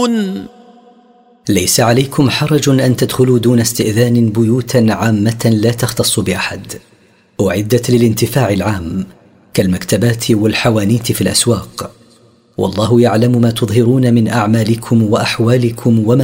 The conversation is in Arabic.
تدخلون. ليس عليكم حرج أن تدخلوا دون استئذان بيوتا عامة لا تختص بأحد، أعدت للانتفاع العام كالمكتبات والحوانيت في الأسواق، والله يعلم ما تظهرون من أعمالكم وأحوالكم وما